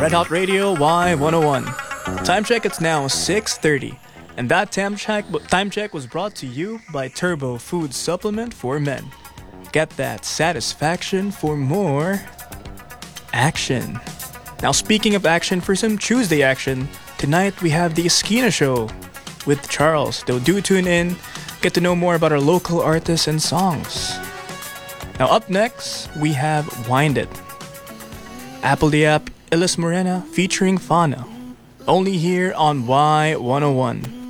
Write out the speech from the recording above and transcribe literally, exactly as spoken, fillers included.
Red Hot Radio Y one oh one. Time check, it's now six thirty. And that time check, time check was brought to you by Turbo Food Supplement for Men. Get that satisfaction for more action. Now, speaking of action, for some Tuesday action, tonight we have the Esquina Show with Charles. So do tune in, get to know more about our local artists and songs. Now, up next, we have Wind It. Apple the App, Ilis Morena featuring Fauna. Only here on Y one oh one.